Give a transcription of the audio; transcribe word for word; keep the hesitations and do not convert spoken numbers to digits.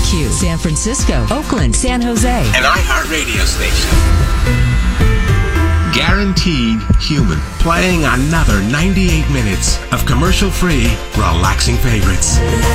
Q, San Francisco, Oakland, San Jose. An iHeartRadio station. Guaranteed Human. Playing another ninety-eight minutes of commercial-free, relaxing favorites.